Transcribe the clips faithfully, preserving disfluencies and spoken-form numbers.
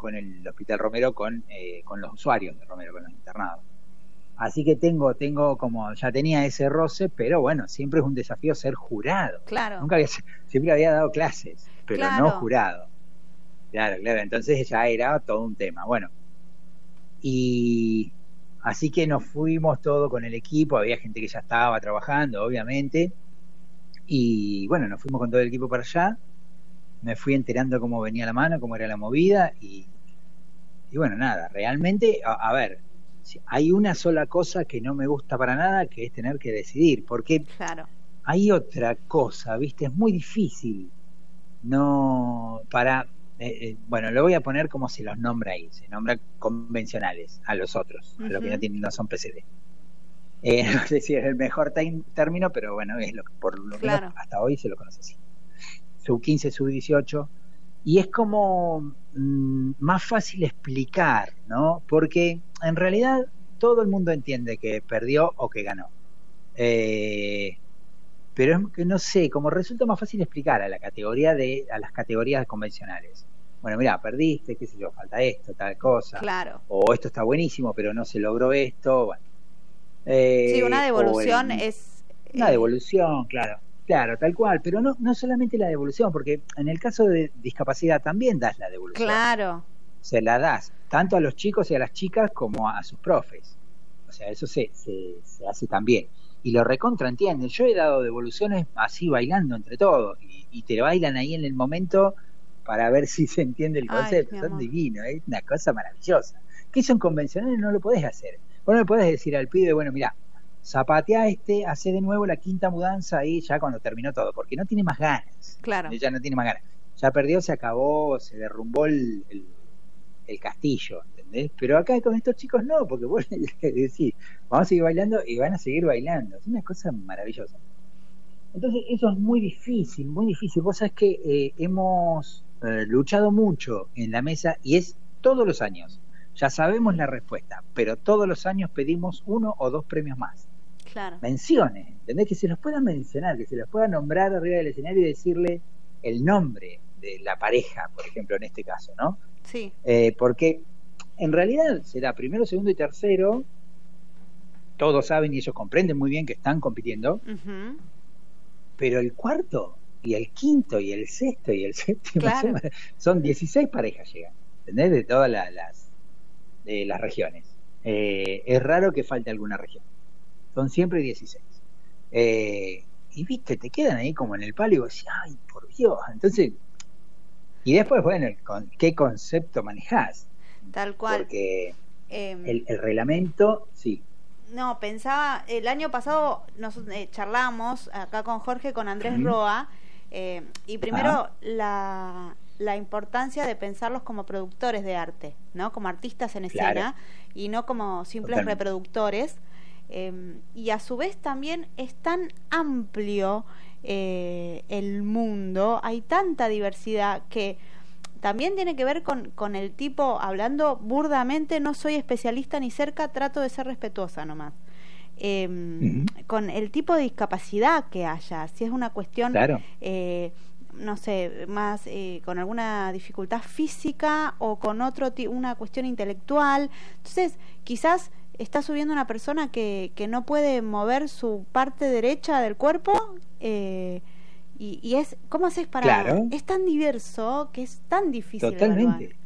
trabajo en el Hospital Romero con, eh, con los usuarios de Romero, con los internados. Así que tengo, tengo como, ya tenía ese roce, pero bueno, siempre es un desafío ser jurado. Claro. Nunca había, siempre había dado clases, pero claro. no jurado. Claro, claro, entonces ya era todo un tema. Bueno, y así que nos fuimos todo con el equipo, había gente que ya estaba trabajando, obviamente, y bueno, nos fuimos con todo el equipo para allá, me fui enterando cómo venía la mano, cómo era la movida, y, y bueno, nada, realmente, a, a ver, hay una sola cosa que no me gusta para nada, que es tener que decidir, porque claro. hay otra cosa, ¿viste? Es muy difícil, no, para... Eh, eh, bueno, lo voy a poner como se los nombra ahí, se nombra convencionales a los otros, uh-huh. a los que no, tienen, no son P C D. Eh, no sé si es el mejor t- término, pero bueno, es lo que por lo claro. menos hasta hoy se lo conoce así. sub quince, sub dieciocho, y es como mmm, más fácil explicar, ¿no? Porque en realidad todo el mundo entiende que perdió o que ganó. Eh, pero es que no sé, como resulta más fácil explicar a la categoría de, a las categorías convencionales. Bueno, mira, perdiste, qué sé yo, falta esto, tal cosa. Claro. O esto está buenísimo, pero no se logró esto. Bueno. Eh, sí, una devolución el, es... Una eh... devolución, claro. Claro, tal cual, pero no, no solamente la devolución, porque en el caso de discapacidad también das la devolución. Claro. Se la das, tanto a los chicos y a las chicas como a sus profes. O sea, eso se, se, se hace también. Y lo recontra entienden. Yo he dado devoluciones así bailando entre todos y, y te bailan ahí en el momento para ver si se entiende el concepto. Ay, son divinos, es una cosa maravillosa. Que son convencionales, no lo podés hacer. Vos no le podés decir al pibe, bueno, mira, zapatea este, hace de nuevo la quinta mudanza ahí ya cuando terminó todo, porque no tiene más ganas. Claro. Ya no tiene más ganas. Ya perdió, se acabó, se derrumbó el, el, el castillo. ¿entendés? Pero acá con estos chicos no, porque vos decís, vamos a seguir bailando y van a seguir bailando. Es una cosa maravillosa. Entonces eso es muy difícil, muy difícil. Vos sabés que eh, hemos eh, luchado mucho en la mesa y es todos los años. Ya sabemos la respuesta, pero todos los años pedimos uno o dos premios más. Claro. Menciones, ¿entendés? Que se los puedan mencionar, que se los pueda nombrar arriba del escenario y decirle el nombre de la pareja, por ejemplo, en este caso, ¿no? Sí. Eh, porque en realidad será primero, segundo y tercero, todos saben y ellos comprenden muy bien que están compitiendo, uh-huh. pero el cuarto y el quinto y el sexto y el séptimo claro. son, son dieciséis parejas llegan, ¿entendés? De todas las, las, de las regiones. Eh, es raro que falte alguna región. Son siempre dieciséis. Eh, y viste, te quedan ahí como en el palo y vos decís, ay, por Dios. Entonces, y después, bueno, con, ¿qué concepto manejás? Tal cual. Porque eh, el, el reglamento, sí. No, pensaba, el año pasado nos eh, charlamos acá con Jorge, con Andrés uh-huh. Roa, eh, y primero ah. la, la importancia de pensarlos como productores de arte, ¿no? Como artistas en escena, claro. y no como simples Totalmente. reproductores. Eh, y a su vez también es tan amplio eh, el mundo, hay tanta diversidad que también tiene que ver con, con el tipo, hablando burdamente, no soy especialista ni cerca, trato de ser respetuosa nomás, eh, uh-huh. con el tipo de discapacidad que haya, si es una cuestión, claro. eh, no sé, más eh, con alguna dificultad física o con otro t- una cuestión intelectual, entonces quizás está subiendo una persona que, que no puede mover su parte derecha del cuerpo, eh, y, y es, ¿cómo haces para...? Claro. Es tan diverso que es tan difícil Totalmente. evaluar.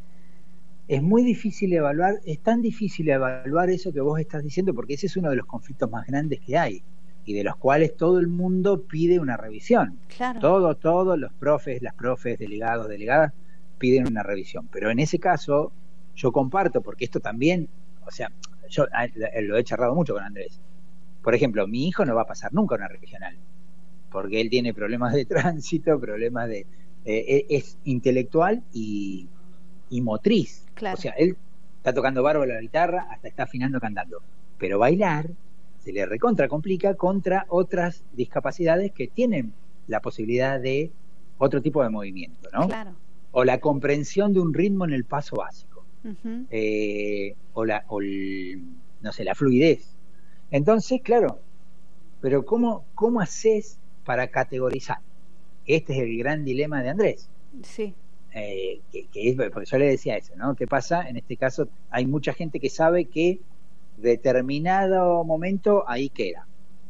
Es muy difícil evaluar, es tan difícil evaluar eso que vos estás diciendo, porque ese es uno de los conflictos más grandes que hay, y de los cuales todo el mundo pide una revisión. Claro. Todos, todos los profes, las profes, delegados, delegadas, piden una revisión. Pero en ese caso, yo comparto, porque esto también, o sea... yo lo he charlado mucho con Andrés. Por ejemplo, mi hijo no va a pasar nunca una regional, porque él tiene problemas de tránsito, problemas de... Eh, es intelectual y, y motriz. Claro. O sea, él está tocando bárbaro la guitarra, hasta está afinando cantando. Pero bailar se le recontra complica contra otras discapacidades que tienen la posibilidad de otro tipo de movimiento, ¿no? Claro. O la comprensión de un ritmo en el paso básico. Uh-huh. Eh, o la o el, no sé, la fluidez. Entonces, claro, pero ¿cómo, cómo haces para categorizar? Este es el gran dilema de Andrés. Sí. eh, que, que es, porque yo le decía eso, ¿no? ¿Qué pasa? En este caso hay mucha gente que sabe que determinado momento ahí queda.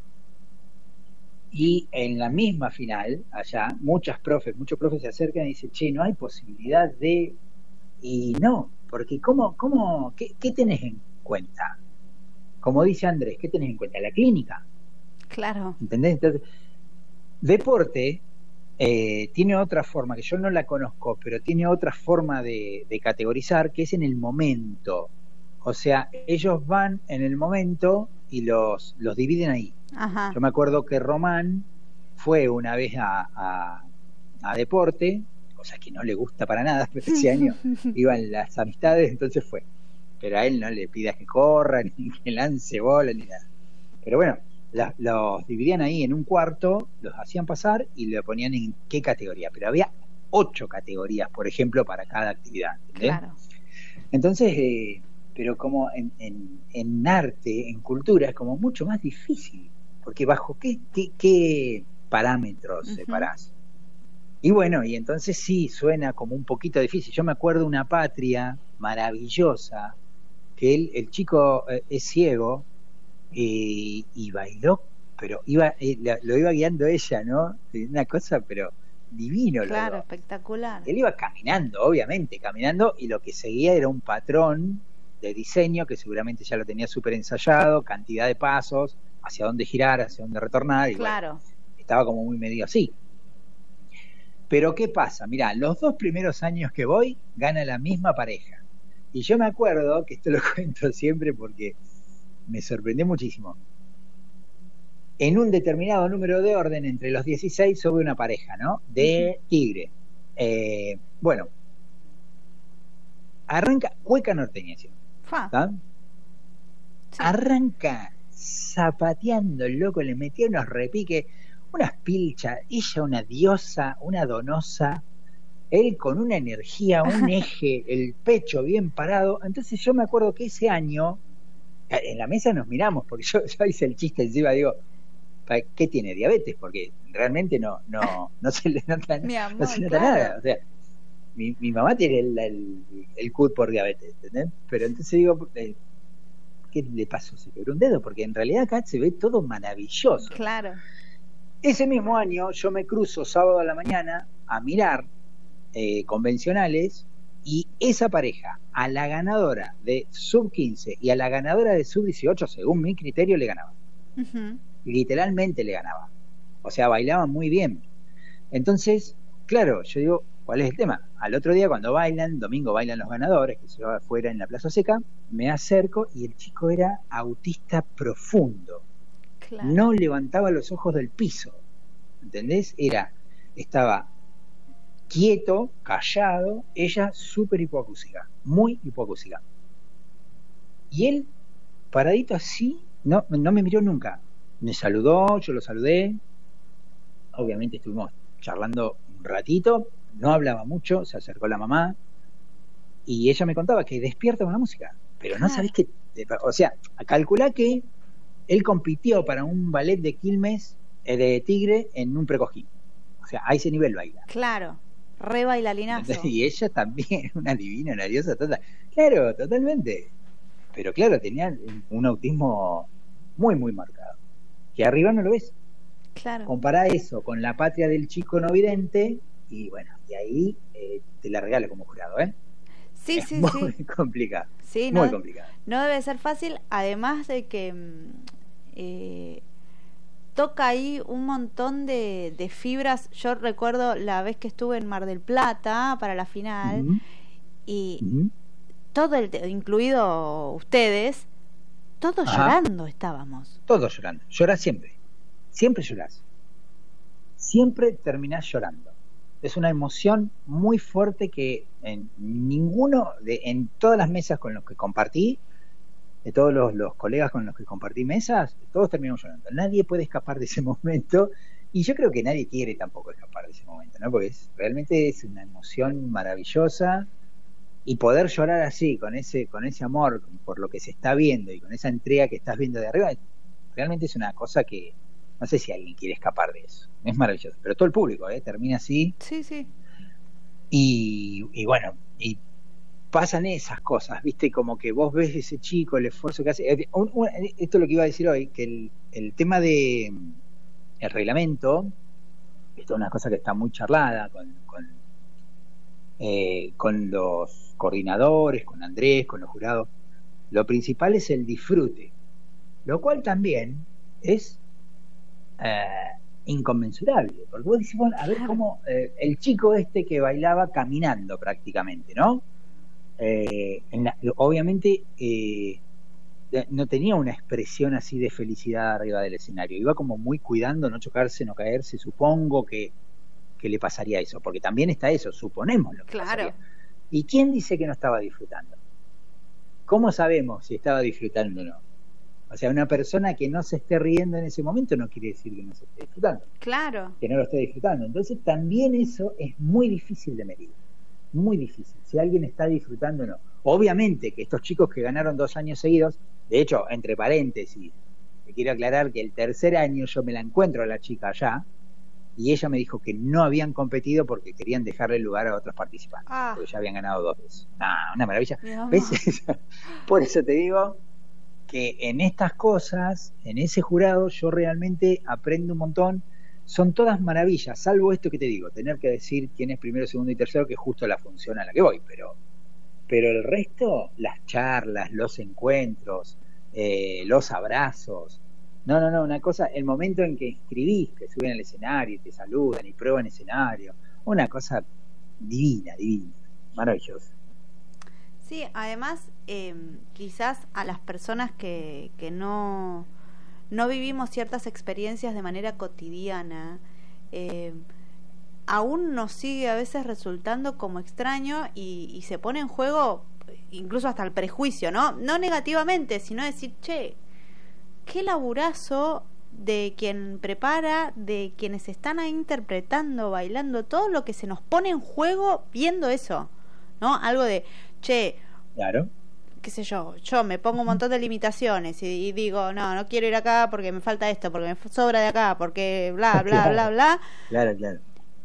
Y en la misma final, allá, muchas profes, muchos profes se acercan y dicen, che, no hay posibilidad de... Y no, porque ¿cómo, cómo, qué, qué tenés en cuenta? Como dice Andrés, ¿qué tenés en cuenta? La clínica. Claro. ¿Entendés? Entonces, deporte eh, tiene otra forma, que yo no la conozco, pero tiene otra forma de, de categorizar, que es en el momento. O sea, ellos van en el momento y los, los dividen ahí. Ajá. Yo me acuerdo que Román fue una vez a, a, a deporte, cosa que no le gusta para nada, pero ese año iban las amistades, entonces fue. Pero a él no le pidas que corra, ni que lance bola, ni nada. Pero bueno, la, los dividían ahí en un cuarto, los hacían pasar y le ponían en qué categoría. Pero había ocho categorías, por ejemplo, para cada actividad. ¿Entendés? Claro. Entonces... Eh, pero como en, en, en arte, en cultura, es como mucho más difícil, porque bajo qué, qué, qué parámetros uh-huh. separás. Y bueno, y entonces sí, suena como un poquito difícil. Yo me acuerdo una patria maravillosa, que él, el chico eh, es ciego, eh, y bailó, pero iba eh, lo, lo iba guiando ella, ¿no? Una cosa, pero divino. Claro, luego. Espectacular. Él iba caminando, obviamente, caminando, y lo que seguía era un patrón de diseño que seguramente ya lo tenía súper ensayado, cantidad de pasos, hacia dónde girar, hacia dónde retornar, y claro. Bueno, estaba como muy medio así. Pero ¿qué pasa? Mirá, los dos primeros años que voy, gana la misma pareja. Y yo me acuerdo, que esto lo cuento siempre porque me sorprendió muchísimo, en un determinado número de orden, entre los dieciséis, sube una pareja, ¿no? De uh-huh. Tigre. Eh, bueno, arranca Cueca Norteña, ¿sí? ¿Ah? Sí. Arranca zapateando el loco, le metía unos repiques, unas pilchas, ella una diosa, una donosa, él con una energía, un eje, el pecho bien parado. Entonces yo me acuerdo que ese año en la mesa nos miramos, porque yo, yo hice el chiste encima, digo, ¿qué tiene? ¿Diabetes? Porque realmente no, no, no se le nota, amor, no se nota claro. nada, o sea, Mi, mi mamá tiene el, el, el C U D por diabetes, ¿entendés? Pero entonces digo, eh, ¿qué le pasó? Se quebró un dedo, porque en realidad acá se ve todo maravilloso. Claro. Ese mismo año yo me cruzo sábado a la mañana a mirar eh, convencionales, y esa pareja, a la ganadora de sub quince y a la ganadora de sub dieciocho, según mi criterio, le ganaba. Uh-huh. Literalmente le ganaba. O sea, bailaban muy bien. Entonces, claro, yo digo, ¿cuál es el tema? Al otro día, cuando bailan, domingo bailan los ganadores, que se va afuera en la Plaza Seca, me acerco y el chico era autista profundo. Claro. No levantaba los ojos del piso, ¿entendés? Era, estaba quieto, callado, ella súper hipoacúsica, muy hipoacúsica. Y él, paradito así, no, no me miró nunca. Me saludó, yo lo saludé, obviamente estuvimos charlando un ratito, no hablaba mucho, se acercó la mamá y ella me contaba que despierta con la música, pero no sabés qué, o sea, calculá que él compitió para un ballet de Quilmes, eh, de Tigre, en un precojín, o sea, a ese nivel baila. Claro, re bailarinazo. Y ella también, una divina, una diosa total, claro, totalmente, pero claro, tenía un autismo muy muy marcado, que arriba no lo ves. Claro. Compará eso con La patria del chico no vidente y bueno, y ahí eh, te la regalo como jurado, ¿eh? Sí, es sí, muy sí. complicado. Sí, muy no, complicado. No debe ser fácil, además de que eh, toca ahí un montón de, de fibras. Yo recuerdo la vez que estuve en Mar del Plata para la final, uh-huh. y uh-huh. todo el, incluido ustedes, todos Ajá. llorando estábamos. Todos llorando, llorás siempre, siempre llorás, siempre terminás llorando. Es una emoción muy fuerte que en ninguno, de, en todas las mesas con los que compartí, de todos los, los colegas con los que compartí mesas, todos terminamos llorando. Nadie puede escapar de ese momento, y yo creo que nadie quiere tampoco escapar de ese momento, ¿no? Porque es, realmente es una emoción maravillosa, y poder llorar así, con ese, con ese amor por lo que se está viendo y con esa entrega que estás viendo de arriba, realmente es una cosa que no sé si alguien quiere escapar de eso. Es maravilloso, pero todo el público ¿eh? termina así. Sí, sí. Y, y bueno, y pasan esas cosas, ¿viste? Como que vos ves ese chico, el esfuerzo que hace. Un, un, esto es lo que iba a decir hoy, que el, el tema de el reglamento, esto es una cosa que está muy charlada con, con, eh, con los coordinadores, con Andrés, con los jurados. Lo principal es el disfrute, lo cual también es eh, inconmensurable, porque vos decís, bueno, a ver cómo eh, el chico este que bailaba caminando prácticamente, ¿no? Eh, en la, obviamente eh, no tenía una expresión así de felicidad arriba del escenario, iba como muy cuidando no chocarse, no caerse. Supongo que, que le pasaría eso, porque también está eso, suponemos lo que claro. pasaría. ¿Y quién dice que no estaba disfrutando? ¿Cómo sabemos si estaba disfrutando o no? O sea, una persona que no se esté riendo en ese momento no quiere decir que no se esté disfrutando, claro, que no lo esté disfrutando. Entonces también eso es muy difícil de medir, muy difícil, si alguien está disfrutando o no. Obviamente que estos chicos que ganaron dos años seguidos, de hecho, entre paréntesis, te quiero aclarar que el tercer año yo me la encuentro a la chica allá, y ella me dijo que no habían competido porque querían dejarle lugar a otros participantes, ah. porque ya habían ganado dos veces. Ah, una maravilla. ¿Ves? Por eso te digo que en estas cosas, en ese jurado, yo realmente aprendo un montón. Son todas maravillas, salvo esto que te digo, tener que decir quién es primero, segundo y tercero, que es justo la función a la que voy, pero pero el resto, las charlas, los encuentros, eh, los abrazos, no, no, no, una cosa, el momento en que escribís, que suben al escenario y te saludan y prueban escenario, una cosa divina, divina, maravillosa. Sí, además, eh, quizás a las personas que, que no... no vivimos ciertas experiencias de manera cotidiana, eh, aún nos sigue a veces resultando como extraño y, y se pone en juego incluso hasta el prejuicio, ¿no? No negativamente, sino decir, che, qué laburazo de quien prepara, de quienes están ahí interpretando, bailando, todo lo que se nos pone en juego viendo eso, ¿no? Algo de, che, claro, qué sé yo, yo me pongo un montón de limitaciones y, y digo, no, no quiero ir acá porque me falta esto, porque me sobra de acá, porque bla, bla, claro, bla, bla. Claro, claro.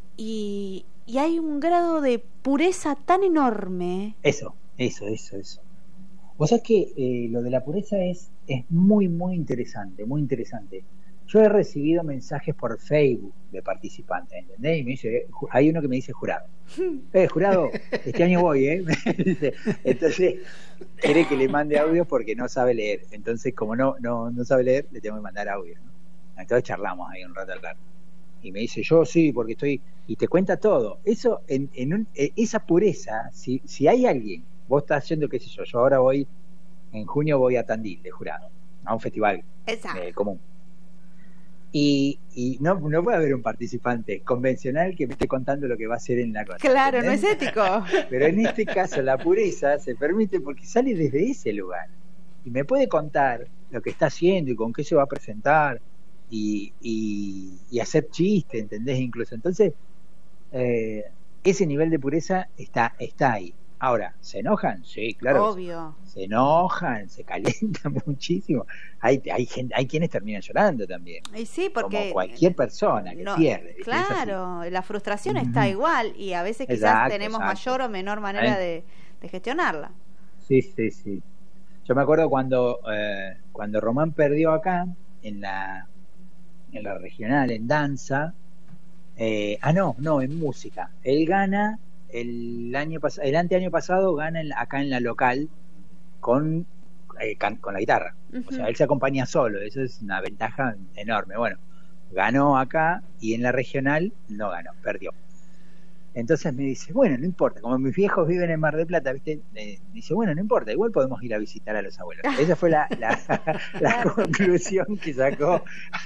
Y, y hay un grado de pureza tan enorme. Eso, eso, eso, eso. Vos sabés que eh, lo de la pureza es, es muy, muy interesante, muy interesante. Yo he recibido mensajes por Facebook de participantes, ¿entendés? Y me dice, hay uno que me dice jurado. Eh, jurado, este año voy, ¿eh? Entonces, quiere que le mande audio porque no sabe leer. Entonces, como no no no sabe leer, le tengo que mandar audio, ¿no? Entonces charlamos ahí un rato al rato. Y me dice, yo sí, porque estoy... Y te cuenta todo. Eso, en, en un, esa pureza, si, si hay alguien, vos estás yendo, qué sé yo, yo ahora voy, en junio voy a Tandil, de jurado, a un festival eh, común. Y, y no, no puede haber un participante convencional que me esté contando lo que va a hacer en la cosa. Claro, ¿entendés? No es ético. Pero en este caso la pureza se permite porque sale desde ese lugar. Y me puede contar lo que está haciendo y con qué se va a presentar y, y, y hacer chiste, ¿entendés? Incluso. Entonces, eh, ese nivel de pureza está, está ahí. Ahora, ¿se enojan? Sí, claro. Obvio. Se enojan, se calientan muchísimo. Hay, hay, gente, hay quienes terminan llorando también. Y sí, porque como cualquier persona que no, pierde. ¿viste? Claro, la frustración uh-huh. está igual y a veces quizás exacto, tenemos exacto. mayor o menor manera de, de gestionarla. Sí, sí, sí. Yo me acuerdo cuando eh, cuando Román perdió acá en la en la regional en danza. Eh, ah, no, no, en música. Él gana el año pasado, el anteaño pasado gana en, acá en la local con eh, can, con la guitarra. Uh-huh. O sea, él se acompaña solo, eso es una ventaja enorme. Bueno, ganó acá y en la regional no ganó, perdió. Entonces me dice, bueno, no importa, como mis viejos viven en Mar del Plata, ¿viste? Me dice, bueno, no importa, igual podemos ir a visitar a los abuelos. Esa fue la, la, la conclusión que sacó,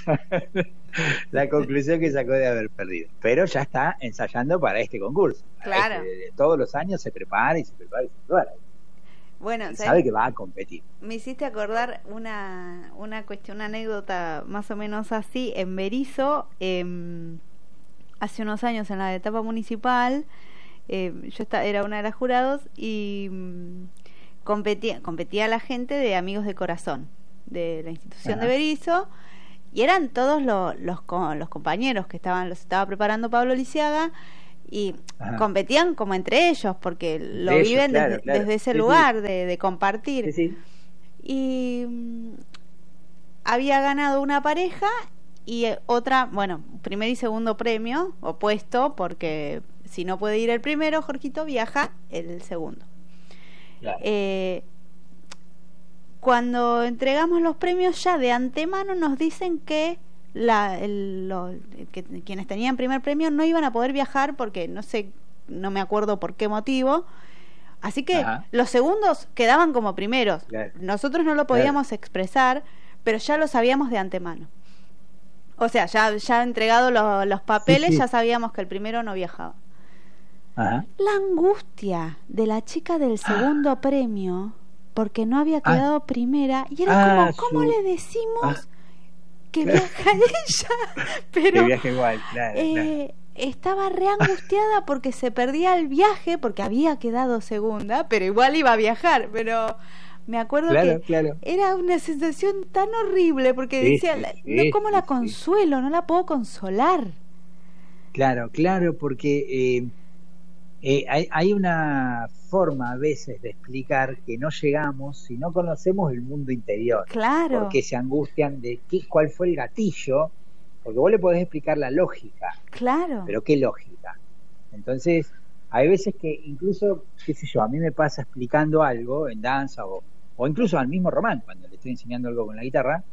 la conclusión que sacó de haber perdido. Pero ya está ensayando para este concurso. Claro. Este, todos los años se prepara y se prepara y se prepara. Bueno, y sabe que va a competir. Me hiciste acordar una, una cuestión, una anécdota más o menos así. En Berisso, eh, hace unos años en la etapa municipal, eh, yo estaba, era una de las jurados y mmm, competía, competía la gente de Amigos de Corazón, de la institución Ajá. de Berisso, y eran todos lo, los, los compañeros que estaban, los estaba preparando Pablo Lisiaga, y Ajá. competían como entre ellos, porque lo De ellos, viven claro, desde, claro. desde ese Sí, lugar sí. de, de compartir. Sí, sí. Y mm, había ganado una pareja y eh, otra, bueno, primer y segundo premio, opuesto, porque si no puede ir el primero, Jorgito viaja el segundo. Claro. Eh, cuando entregamos los premios ya de antemano nos dicen que, la, el, lo, que quienes tenían primer premio no iban a poder viajar porque no sé, no me acuerdo por qué motivo. Así que Ajá. los segundos quedaban como primeros. Claro. Nosotros no lo podíamos Claro. expresar, pero ya lo sabíamos de antemano. O sea, ya, ya entregado lo, los papeles, Sí, sí. ya sabíamos que el primero no viajaba. Ajá. La angustia de la chica del segundo ah. premio, porque no había quedado ah. primera, y era ah, como, ¿cómo su... le decimos ah. que viaja ella? Pero que viaja igual, claro, eh, claro. Estaba re angustiada porque se perdía el viaje, porque había quedado segunda, pero igual iba a viajar. Pero me acuerdo claro, que claro. era una sensación tan horrible, porque sí, decía, sí, no, ¿cómo sí, la sí. consuelo? No la puedo consolar. Claro, claro, porque eh, eh, hay, hay una forma a veces de explicar que no llegamos si no conocemos el mundo interior. Claro. Porque se angustian de qué, cuál fue el gatillo, porque vos le podés explicar la lógica. Claro. Pero ¿qué lógica? Entonces, hay veces que incluso, qué sé yo, a mí me pasa explicando algo en danza o, o incluso al mismo Román, cuando le estoy enseñando algo con la guitarra,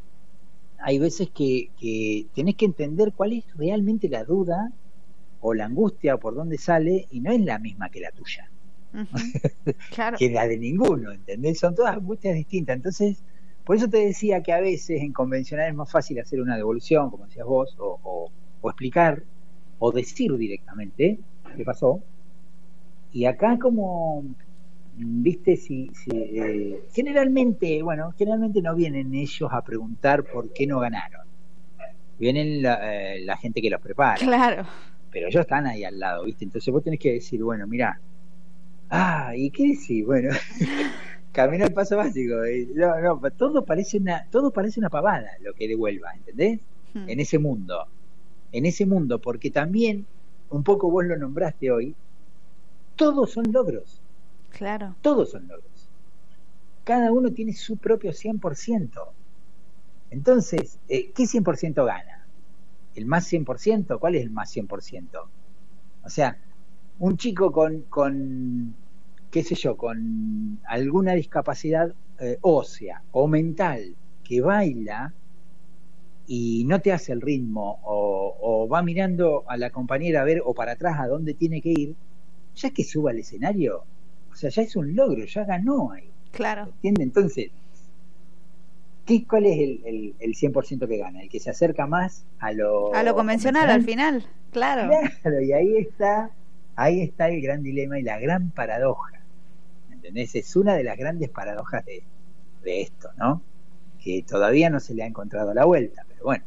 hay veces que, que tenés que entender cuál es realmente la duda o la angustia o por dónde sale, y no es la misma que la tuya. Uh-huh. Claro. Que la de ninguno, ¿entendés? Son todas angustias distintas. Entonces, por eso te decía que a veces en convencional es más fácil hacer una devolución, como decías vos, o, o, o explicar, o decir directamente qué pasó. Y acá como, viste, si, si eh, generalmente, bueno, generalmente no vienen ellos a preguntar por qué no ganaron. Vienen la, eh, la gente que los prepara. Claro. Pero ellos están ahí al lado, ¿viste? Entonces vos tenés que decir, bueno, mirá, ah, ¿y qué decís? Bueno, camina el paso básico. No, no, todo parece una, todo parece una pavada lo que devuelva, ¿entendés? Hmm. En ese mundo. En ese mundo, porque también, un poco vos lo nombraste hoy, todos son logros. Claro. Todos son logros. Cada uno tiene su propio cien por ciento. Entonces, eh, ¿qué cien por ciento gana? ¿El más cien por ciento? ¿Cuál es el más cien por ciento? O sea, un chico con, con qué sé yo, con alguna discapacidad eh, ósea o mental que baila y no te hace el ritmo o, o va mirando a la compañera a ver o para atrás a dónde tiene que ir, ya es que suba al escenario, o sea, ya es un logro, ya ganó ahí. Claro. ¿Entiendes? Entonces, ¿qué, ¿cuál es el, el, el cien por ciento que gana? El que se acerca más a lo... A lo convencional, convencional. Al final, claro. Claro, y ahí está, ahí está el gran dilema y la gran paradoja. ¿Entendés? Es una de las grandes paradojas de, de esto, ¿no? Que todavía no se le ha encontrado la vuelta, pero bueno.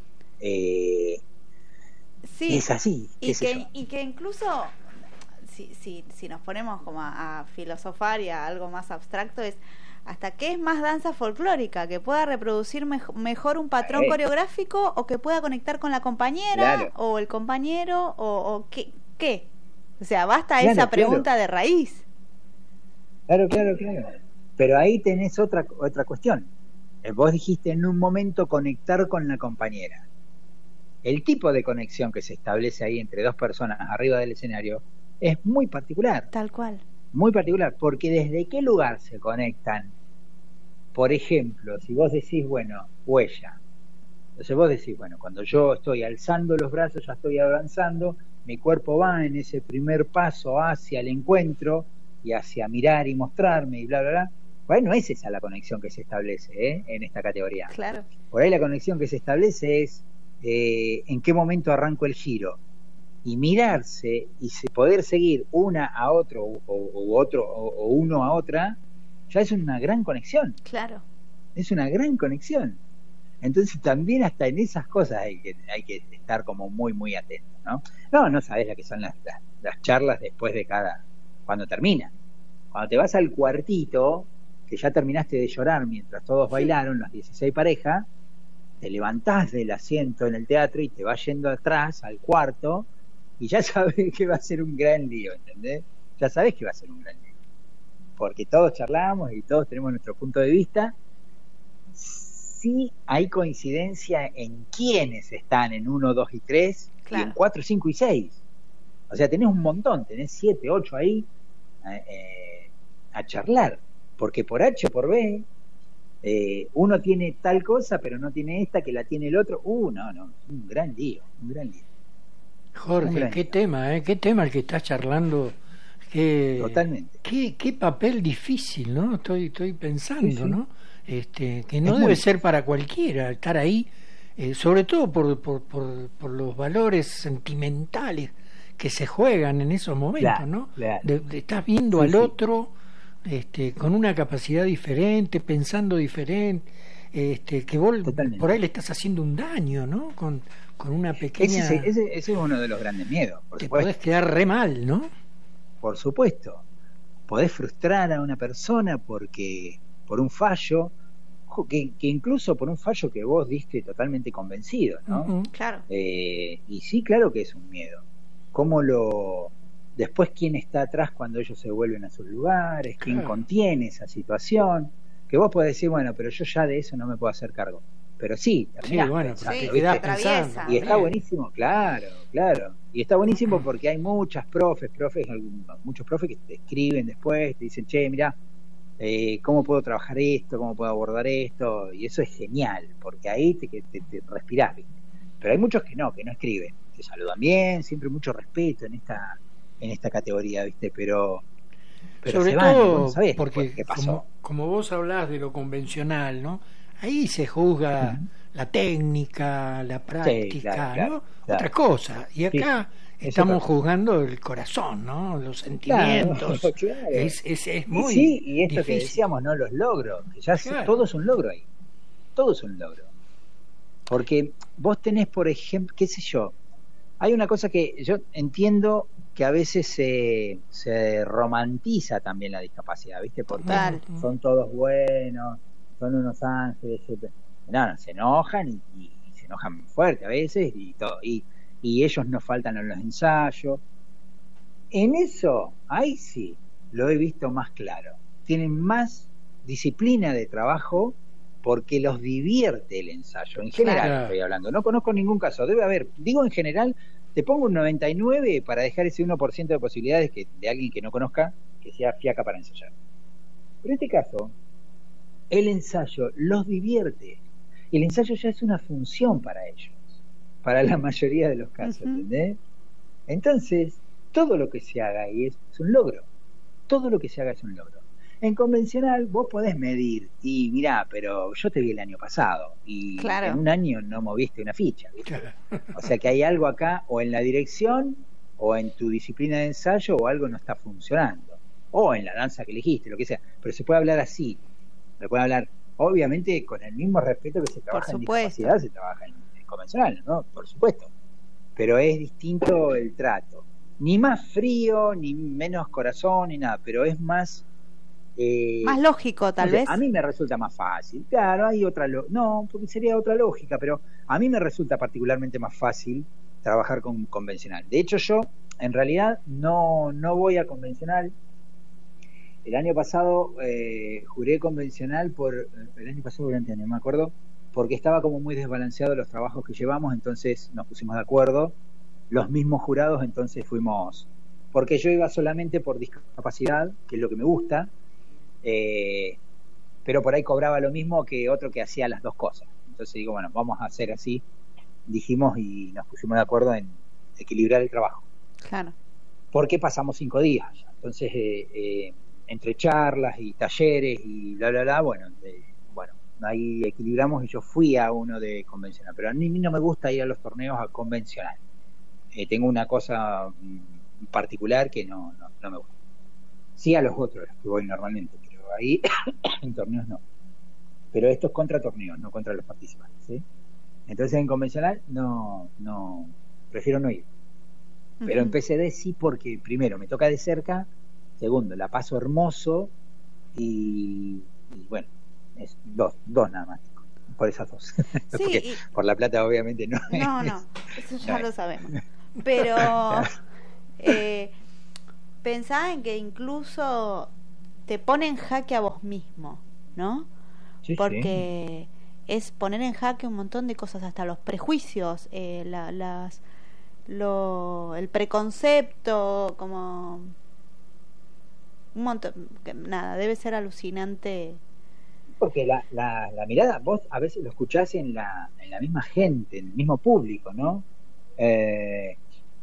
Eh, sí, es así. Y que, y que incluso... Si, si, si nos ponemos como a, a filosofar y a algo más abstracto, es hasta qué es más danza folclórica, que pueda reproducir me, mejor un patrón eh. coreográfico o que pueda conectar con la compañera, claro. o el compañero o, o qué, qué. O sea, basta claro, esa pregunta claro. de raíz. Claro, claro, claro. Pero ahí tenés otra, otra cuestión. Vos dijiste en un momento conectar con la compañera. El tipo de conexión que se establece ahí entre dos personas arriba del escenario es muy particular. Tal cual. Muy particular, porque desde qué lugar se conectan. Por ejemplo, si vos decís, bueno, huella. Entonces vos decís, bueno, cuando yo estoy alzando los brazos, ya estoy avanzando, mi cuerpo va en ese primer paso hacia el encuentro y hacia mirar y mostrarme y bla, bla, bla. Bueno, es esa la conexión que se establece ¿eh? en esta categoría. Claro. Por ahí la conexión que se establece es eh, en qué momento arranco el giro. Y mirarse y poder seguir una a otro o, o otro o, o uno a otra, ya es una gran conexión. Claro. Es una gran conexión. Entonces también hasta en esas cosas hay que, hay que estar como muy, muy atento, ¿no? No, no sabés la que son las, las, las charlas después de cada, cuando termina. Cuando te vas al cuartito, que ya terminaste de llorar mientras todos bailaron, las dieciséis parejas, te levantás del asiento en el teatro y te vas yendo atrás al cuarto y ya sabes que va a ser un gran lío, ¿entendés? Ya sabes que va a ser un gran lío. Porque todos charlamos y todos tenemos nuestro punto de vista. Sí hay coincidencia en quiénes están en uno, dos y tres, claro, y en cuatro, cinco y seis. O sea, tenés un montón, tenés siete, ocho ahí eh, a charlar. Porque por H o por B, eh, uno tiene tal cosa, pero no tiene esta, que la tiene el otro. Uh, no, no, un gran lío, un gran lío. Jorge, qué tema, ¿eh? Qué tema el que estás charlando. Qué, Totalmente. Qué, qué papel difícil, ¿no? Estoy, estoy pensando, sí, sí. ¿no? Este, que no es debe muy... ser para cualquiera estar ahí, eh, sobre todo por, por, por, por los valores sentimentales que se juegan en esos momentos, claro, ¿no? Claro. De, de, estás viendo sí, al sí. otro este, con una capacidad diferente, pensando diferente, este, que vos Totalmente. Por ahí le estás haciendo un daño, ¿no? Con, con una pequeña... Ese, ese, ese es uno de los grandes miedos. Por te supuesto. Podés quedar re mal, ¿no? Por supuesto. Podés frustrar a una persona porque por un fallo, que, que incluso por un fallo que vos diste totalmente convencido, ¿no? Uh-huh, claro. Eh, y sí, claro que es un miedo. ¿Cómo lo... Después, ¿quién está atrás cuando ellos se vuelven a sus lugares? ¿Quién claro. contiene esa situación? Que vos podés decir, bueno, pero yo ya de eso no me puedo hacer cargo. Pero sí, sí, bueno, pensando, sí, pensando. Y está buenísimo, claro, claro. Y está buenísimo porque hay muchas profes, profes, muchos profes que te escriben después, te dicen, che, mirá, eh, ¿cómo puedo trabajar esto? ¿Cómo puedo abordar esto? Y eso es genial, porque ahí te, te, te respirás, ¿viste? Pero hay muchos que no, que no escriben. Te saludan bien, siempre mucho respeto en esta en esta categoría, ¿viste? Pero, pero sobre se van, todo ¿no? ¿Sabés porque qué pasó? Como, como vos hablás de lo convencional, ¿no? Ahí se juzga uh-huh. la técnica, la práctica, sí, claro, claro, ¿no? Claro. Otra cosa. Y acá sí, estamos juzgando el corazón, ¿no? Los sentimientos. Claro, claro. Es, es, es muy y sí, y esto difícil. Que decíamos, ¿no? Los logros, que ya claro. se, todo es un logro ahí. Todo es un logro. Porque vos tenés, por ejemplo, qué sé yo, hay una cosa que yo entiendo que a veces se, se romantiza también la discapacidad, ¿viste? Porque vale. son todos buenos, son unos ángeles, no, no, se enojan y, y, y se enojan fuerte a veces y todo, y, y ellos no faltan en los ensayos. En eso, ahí sí, lo he visto más claro. Tienen más disciplina de trabajo porque los divierte el ensayo. En general claro. estoy hablando, no conozco ningún caso, debe haber, digo en general, te pongo un noventa y nueve para dejar ese uno por ciento de posibilidades que, de alguien que no conozca, que sea fiaca para ensayar. Pero en este caso, el ensayo los divierte. El ensayo ya es una función para ellos, para la mayoría de los casos, uh-huh. ¿entendés? Entonces, todo lo que se haga ahí es, es un logro. Todo lo que se haga es un logro. En convencional vos podés medir, y mirá, pero yo te vi el año pasado, y claro. en un año no moviste una ficha, ¿viste? O sea que hay algo acá, o en la dirección, o en tu disciplina de ensayo, o algo no está funcionando. O en la danza que elegiste, lo que sea. Pero se puede hablar así. Se puede hablar, obviamente, con el mismo respeto que se trabaja en discapacidad, se trabaja en, en convencional, ¿no? Por supuesto. Pero es distinto el trato. Ni más frío, ni menos corazón, ni nada, pero es más... Eh, más lógico, tal no sé, vez. A mí me resulta más fácil. Claro, hay otra... Lo- no, porque sería otra lógica, pero a mí me resulta particularmente más fácil trabajar con convencional. De hecho, yo, en realidad, no, no voy a convencional. El año pasado eh, juré convencional por... El año pasado, durante el año, me acuerdo, porque estaba como muy desbalanceado los trabajos que llevamos, entonces nos pusimos de acuerdo. Los mismos jurados, entonces fuimos... Porque yo iba solamente por discapacidad, que es lo que me gusta, eh, pero por ahí cobraba lo mismo que otro que hacía las dos cosas. Entonces digo, bueno, vamos a hacer así. Dijimos y nos pusimos de acuerdo en equilibrar el trabajo. Claro. Porque pasamos cinco días. Entonces... Eh, eh, entre charlas y talleres y bla bla bla, bueno, de, bueno, ahí equilibramos y yo fui a uno de convencional, pero a mí no me gusta ir a los torneos a convencional. Eh, tengo una cosa mm, particular que no, no, no me gusta. Sí a los otros, que voy normalmente, pero ahí en torneos no. Pero esto es contra torneos, no contra los participantes, ¿sí? Entonces en convencional no, no, prefiero no ir. Pero uh-huh. en P C D sí, porque primero me toca de cerca. Segundo, la paso hermoso y, y bueno, es dos, dos nada más, por esas dos. Sí, Porque y... por la plata obviamente no. No, no, eso ya no lo sabemos. Pero eh, pensá en que incluso te pone en jaque a vos mismo, ¿no? Sí, porque sí. Es poner en jaque un montón de cosas, hasta los prejuicios, eh, la, las, lo, el preconcepto, como un montón, que, nada, debe ser alucinante. Porque la, la, la mirada, vos a veces lo escuchás en la, en la misma gente, en el mismo público, ¿no? Eh,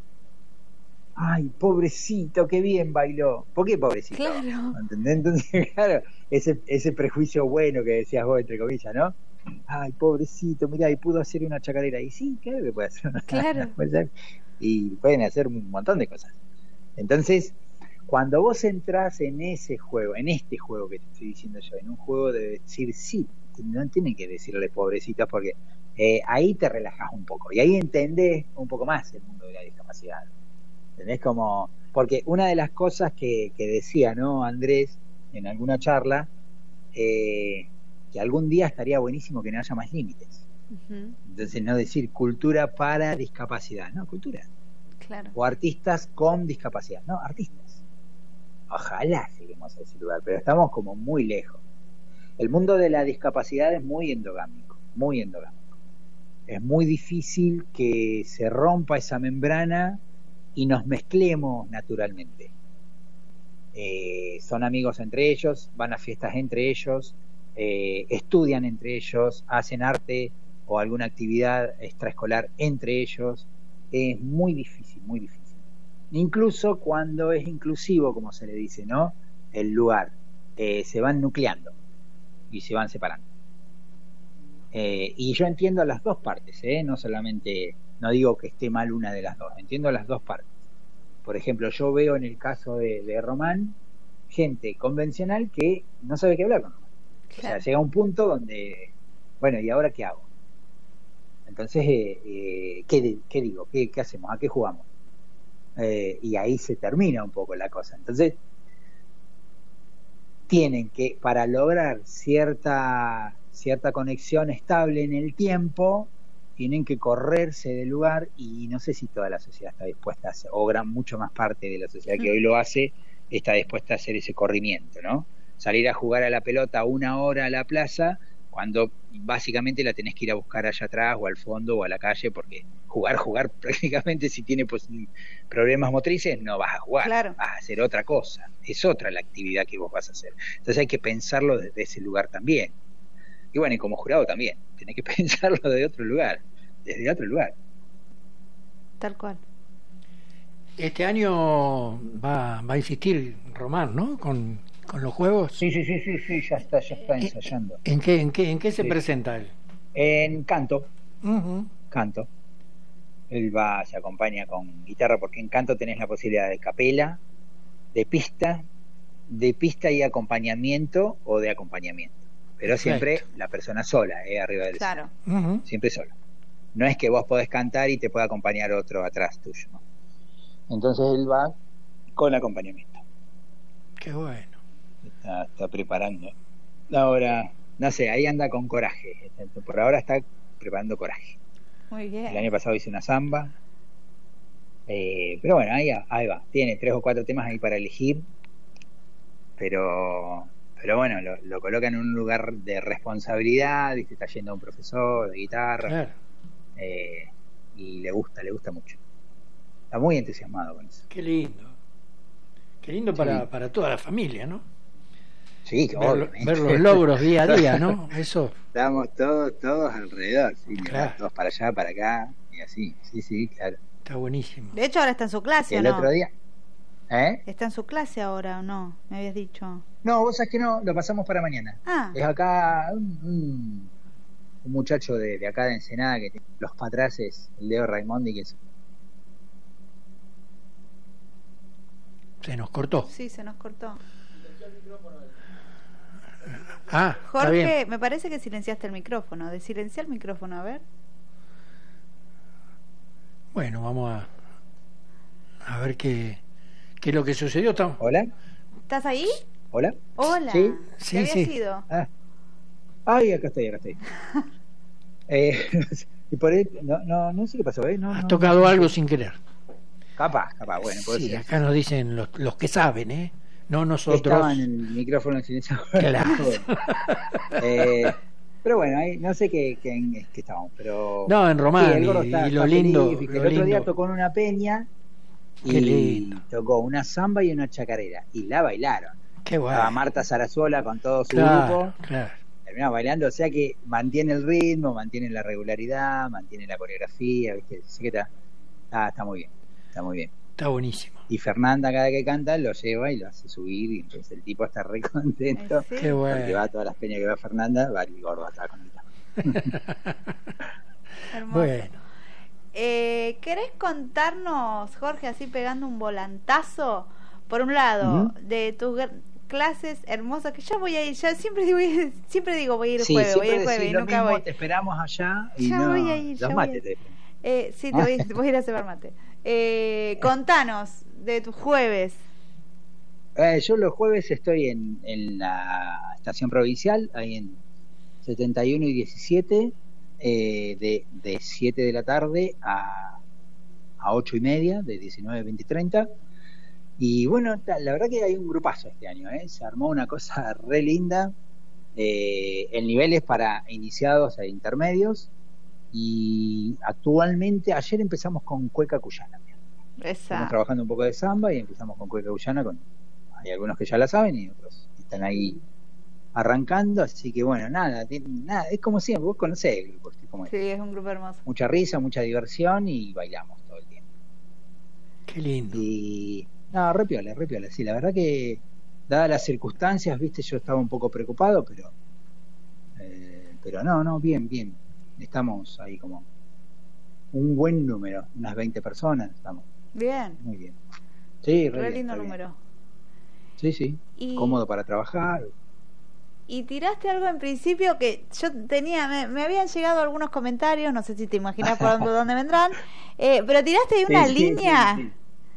ay, pobrecito, qué bien bailó. ¿Por qué pobrecito? Claro. ¿Entendés? Entonces, claro, ese, ese prejuicio bueno que decías vos, entre comillas, ¿no? Ay, pobrecito, mirá, y pudo hacer una chacarera. Y sí, claro que puede hacer una claro. puede ser, y pueden hacer un montón de cosas. Entonces, cuando vos entrás en ese juego, en este juego que te estoy diciendo yo, en un juego de decir sí, no tienen que decirle pobrecitos, porque eh, ahí te relajás un poco y ahí entendés un poco más el mundo de la discapacidad. ¿Entendés? Como, porque una de las cosas que, que decía, ¿no, Andrés, en alguna charla, eh, que algún día estaría buenísimo que no haya más límites. Uh-huh. Entonces, no decir cultura para discapacidad, no, cultura. Claro. O artistas con discapacidad, no, artistas. Ojalá lleguemos a ese lugar, pero estamos como muy lejos. El mundo de la discapacidad es muy endogámico, muy endogámico. Es muy difícil que se rompa esa membrana y nos mezclemos naturalmente. Eh, son amigos entre ellos, van a fiestas entre ellos, eh, estudian entre ellos, hacen arte o alguna actividad extraescolar entre ellos. Es muy difícil, muy difícil. Incluso cuando es inclusivo, como se le dice, ¿no? El lugar, eh, se van nucleando y se van separando. Eh, y yo entiendo a las dos partes, ¿eh? No solamente, no digo que esté mal una de las dos, entiendo a las dos partes. Por ejemplo, yo veo en el caso de, de Román gente convencional que no sabe qué hablar con Román. Claro. O sea, llega un punto donde, bueno, ¿y ahora qué hago? Entonces, eh, eh, ¿qué, ¿qué digo? ¿Qué, ¿Qué hacemos? ¿A qué jugamos? Eh, y ahí se termina un poco la cosa. Entonces, tienen que, para lograr cierta, cierta conexión estable en el tiempo, tienen que correrse del lugar, y no sé si toda la sociedad está dispuesta a hacer, o gran, mucho más parte de la sociedad que hoy lo hace, está dispuesta a hacer ese corrimiento, ¿no? Salir a jugar a la pelota una hora a la plaza, cuando básicamente la tenés que ir a buscar allá atrás, o al fondo, o a la calle, porque jugar, jugar prácticamente, si tiene pues, problemas motrices, no vas a jugar, claro. Vas a hacer otra cosa, es otra la actividad que vos vas a hacer. Entonces hay que pensarlo desde ese lugar también. Y bueno, y como jurado también, tenés que pensarlo de otro lugar, desde otro lugar. Tal cual. Este año va, va a insistir Román, ¿no? Con, con los juegos. Sí, sí, sí, sí, sí, ya está, ya está ensayando. ¿En qué, en qué, en qué se sí. presenta él? En canto. Uh-huh. Canto. Él va, se acompaña con guitarra, porque en canto tenés la posibilidad de capela, de pista, de pista y acompañamiento, o de acompañamiento. Pero Perfecto. Siempre la persona sola, eh, arriba del claro. escenario. Uh-huh. Siempre sola. No es que vos podés cantar y te pueda acompañar otro atrás tuyo, ¿no? Entonces él va con acompañamiento. Qué bueno. Está, está preparando. Ahora, no sé, ahí anda con coraje. Por ahora está preparando coraje. Muy bien. El año pasado hice una samba. Eh, pero bueno, ahí, ahí va. Tiene tres o cuatro temas ahí para elegir. Pero... Pero bueno, lo, lo coloca en un lugar de responsabilidad, ¿viste? Está yendo a un profesor de guitarra, claro. eh, y le gusta, le gusta mucho. Está muy entusiasmado con eso. Qué lindo. Qué lindo para, sí. para toda la familia, ¿no? Sí, ver, ver los logros día a día, ¿no? Eso. Estamos todos, todos alrededor, sí, claro. Todos para allá, para acá, y así, sí, sí, claro. Está buenísimo. De hecho, ahora está en su clase, el ¿no? El otro día... ¿Eh? ¿Está en su clase ahora o no? Me habías dicho. No, vos sabés que no, lo pasamos para mañana. Ah. Es acá un, un, un muchacho de, de acá de Ensenada que tiene los patraces, el Leo Raimondi, que es... Se nos cortó. Sí, se nos cortó. Ah, Jorge, me parece que silenciaste el micrófono. Desilencia el micrófono, a ver. Bueno, vamos a a ver qué ¿Qué es lo que sucedió? ¿Estamos? ¿Hola? ¿Estás ahí? ¿Hola? Hola. Sí, sí, ¿Te habías sí. ido? Ah. Ay, acá estoy, acá estoy. eh, y por ahí, no, no, no sé qué pasó, ¿eh? No, Has no, tocado no, algo sin querer. Capaz, capaz, bueno. Puede sí, ser. Acá nos dicen los, los que saben, ¿eh? No nosotros. Estaban en el micrófono silenciado. Claro. eh, pero bueno, ahí, no sé qué, qué, en qué estábamos, pero... No, en Román, sí, y, y lo lindo... Feliz, lo el otro lindo. día tocó en una peña Qué y lindo. tocó una samba y una chacarera, y la bailaron. Qué bueno. Estaba Marta Sarazuola con todo su claro, grupo, claro. terminaba bailando, o sea que mantiene el ritmo, mantiene la regularidad, mantiene la coreografía, ¿viste? Así que está, está, está muy bien, está muy bien. Está buenísimo. Y Fernanda cada que canta lo lleva y lo hace subir y entonces el tipo está re contento. Sí. Qué bueno. Porque va a todas las peñas que va Fernanda, va el gordo hasta con él. Hermoso. Bueno. Eh, ¿Querés contarnos, Jorge, así pegando un volantazo? Por un lado, Uh-huh. de tus clases hermosas, que ya voy a ir, ya siempre digo, siempre digo voy a ir el Sí, jueves, voy a ir siempre el jueves decís y lo nunca mismo, voy. te esperamos allá y Ya no, voy a ir, los ya mates. voy a te- Eh, sí, te voy, voy a ir a cebar mate. Eh, contanos de tus jueves. Eh, yo los jueves estoy en, en la estación provincial, ahí en setenta y uno y diecisiete, eh, de, de siete de la tarde a, a ocho y media, de diecinueve a veinte y treinta. Y bueno, ta- la verdad que hay un grupazo este año, ¿eh? Se armó una cosa re linda, eh, en niveles para iniciados e intermedios. Y actualmente, ayer empezamos con cueca cuyana. Estamos Esa. trabajando un poco de samba y empezamos con cueca cuyana. Con, hay algunos que ya la saben y otros que están ahí arrancando. Así que bueno, nada, tiene- nada es como siempre, vos conocés el grupo, es como es. Sí, es un grupo hermoso. Mucha risa, mucha diversión y bailamos todo el tiempo. Qué lindo. Y no, re piola, re piola. Sí, la verdad que dadas las circunstancias, viste, yo estaba un poco preocupado, pero eh, pero no, no, bien, bien. Estamos ahí como un buen número, unas veinte personas, estamos Bien, muy bien. Sí, re, re bien, lindo re bien. número. Sí, sí, Y, cómodo para trabajar. y tiraste algo en principio que yo tenía, me, me habían llegado algunos comentarios, no sé si te imaginas por dónde, dónde vendrán, eh, pero tiraste ahí una Sí, sí, línea sí, sí.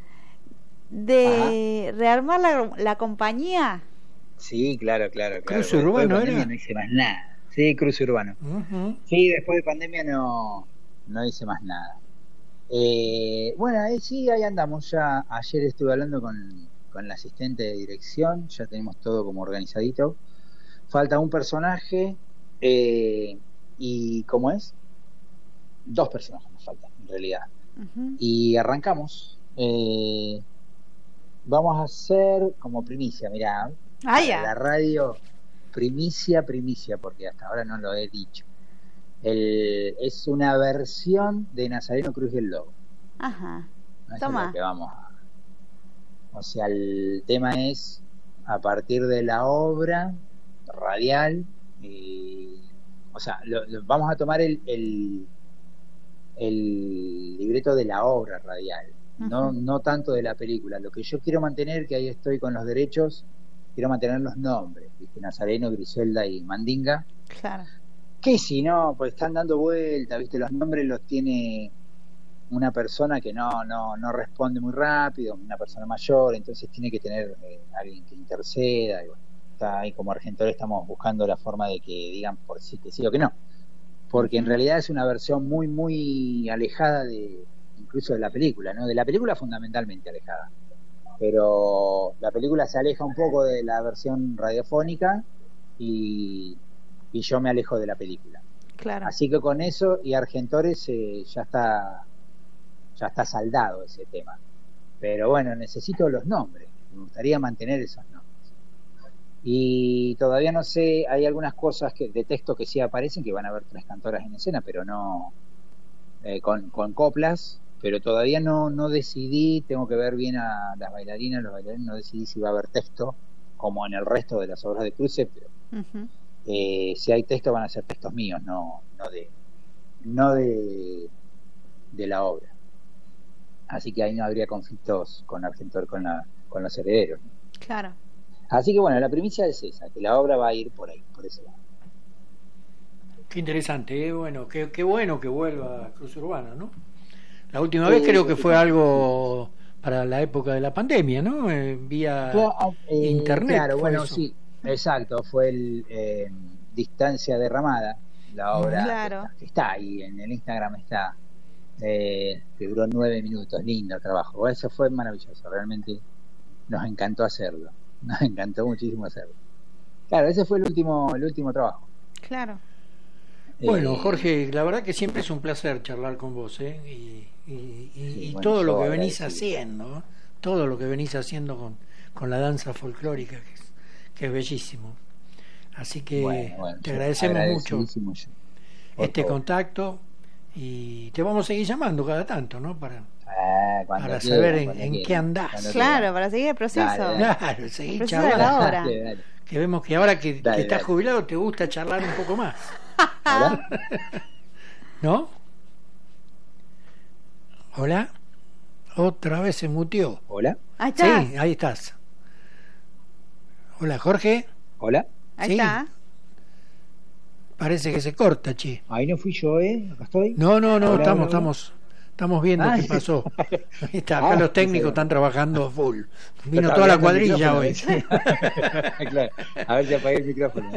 de rearmar la, la compañía. Sí, claro, claro, claro. Cruce Después de urbano pandemia era. no hice más nada. Sí, cruce urbano. Ujú. Sí, después de pandemia no, no hice más nada. Eh, bueno, ahí sí, ahí andamos. Ya ayer estuve hablando con, con la asistente de dirección, ya tenemos todo como organizadito. Falta un personaje eh, y ¿cómo es? Dos personajes nos faltan, en realidad. Ujú. Y arrancamos. Eh, vamos a hacer como primicia, mirá, Ah, para ya. la radio, primicia, primicia, porque hasta ahora no lo he dicho. El, es una versión de Nazareno Cruz y el Lobo. Ajá. ¿No? Eso es Toma. lo que vamos a... O sea, el tema es a partir de la obra radial, y, o sea, lo- lo- vamos a tomar el, el, el libreto de la obra radial, no, Ujú. no tanto de la película. Lo que yo quiero mantener, que ahí estoy con los derechos, quiero mantener los nombres, ¿viste? Nazareno, Griselda y Mandinga, Claro. que si no, pues están dando vuelta, ¿viste? Los nombres los tiene una persona que no, no, no responde muy rápido, una persona mayor, entonces tiene que tener eh, alguien que interceda. Y bueno, está ahí como Argentor, estamos buscando la forma de que digan por sí que sí o que no, porque en Ujú. realidad es una versión muy, muy alejada de incluso de la película, ¿no? De la película fundamentalmente alejada, pero la película se aleja un poco de la versión radiofónica y, y yo me alejo de la película. Claro. Así que con eso y Argentores eh, ya está ya está saldado ese tema. Pero bueno, necesito los nombres. Me gustaría mantener esos nombres. Y todavía no sé, hay algunas cosas que de texto que sí aparecen, que van a haber tres cantoras en escena, pero no eh, con, con coplas, pero todavía no, no decidí, tengo que ver bien a las bailarinas, los bailarines, no decidí si va a haber texto, como en el resto de las obras de cruce, pero Ujú. eh, si hay texto van a ser textos míos, no, no de no de, de la obra. Así que ahí no habría conflictos con Argentor, con la, con los herederos. Claro. Así que bueno, la primicia es esa, que la obra va a ir por ahí, por ese lado. Qué interesante, ¿eh? Bueno, qué, qué bueno que vuelva Cruz Urbana, ¿no? La última Sí, vez creo que sí, fue sí. algo para la época de la pandemia, ¿no? Eh, vía Claro, eh, internet. claro, fue bueno, eso. sí, exacto, fue el eh, Distancia Derramada, la obra Claro. que está, que está ahí en el Instagram, está eh, que duró nueve minutos, lindo trabajo, eso fue maravilloso, realmente nos encantó hacerlo, nos encantó muchísimo hacerlo. Claro, ese fue el último, el último trabajo. Claro. Bueno, Eh, Jorge, la verdad que siempre es un placer charlar con vos, ¿eh? Y, y, y, sí, y bueno, todo lo que venís agradecido. haciendo, ¿eh? Todo lo que venís haciendo con, con la danza folclórica, que es, que es bellísimo. Así que Bueno, bueno, te yo agradecemos mucho agradecidísimo yo, por este favor. contacto y te vamos a seguir llamando cada tanto, ¿no? Para, Ah, cuando para quieran, saber en, cuando en quieran, qué andás. cuando Claro, quieran. para seguir el proceso. Dale, dale. Claro, El seguir proceso de la charlando. hora. Dale, dale. Que vemos que ahora que, Dale, que estás dale. jubilado te gusta charlar un poco más, ¿Hola? ¿no? Hola. Otra vez se muteó. ¿Hola? Ahí está. Sí, ahí estás. Hola, Jorge. ¿Hola? Ahí Sí. está. Parece que se corta, che. Ahí no fui yo, ¿eh? Acá estoy. No, no, no, Hola, estamos, hola, estamos, estamos viendo Ah, qué pasó. Ahí está, acá Ah, los técnicos sí, sí. están trabajando full. Vino Está toda la hablando el cuadrilla micrófono, hoy. ¿ves? Claro. A ver si apagué el micrófono.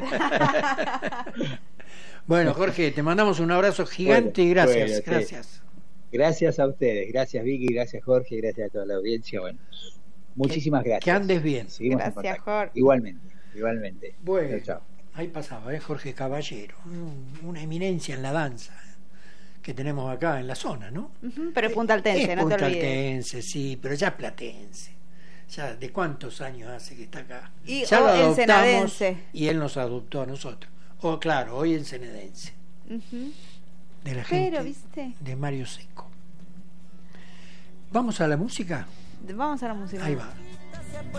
Bueno, Jorge, te mandamos un abrazo gigante Bueno, y gracias, bueno, sí. gracias. Gracias a ustedes, gracias Vicky, gracias Jorge, gracias a toda la audiencia. Bueno, muchísimas gracias. Que andes bien. Seguimos en Gracias, contacto. Jorge. Igualmente, igualmente. Bueno, Chao, chao. ahí pasaba, ¿eh? Jorge Caballero, un- una eminencia en la danza que tenemos acá en la zona, ¿no? Ujú, pero es puntaltense, Es no te olvides. puntaltense, sí, pero ya platense. Ya de cuántos años hace que está acá. Y ya o lo adoptamos ensenadense. y él nos adoptó a nosotros. O claro, hoy ensenadense, Ujú. de la gente Pero, ¿viste? de Mario Seco. ¿Vamos a la música? Vamos a la música. Ahí va.